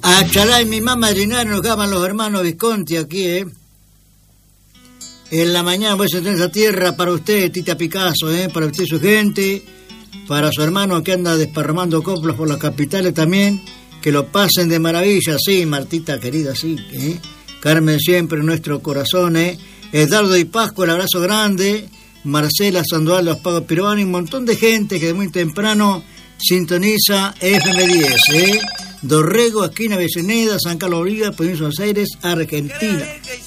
A Chalá y mi mamá Linares nos llaman los hermanos Visconti aquí, En la mañana voy a tener esa tierra para usted, Tita Picasso, para usted y su gente, para su hermano que anda desparramando coplas por las capitales también, que lo pasen de maravilla, sí, Martita querida, sí, Carmen siempre en nuestro corazón, Eduardo y Pascua, el abrazo grande, Marcela Sandoval, los pagos peruanos, y un montón de gente que de muy temprano sintoniza FM10, Dorrego, esquina Avellaneda, San Carlos Oliva, Provincia de Buenos Aires, Argentina.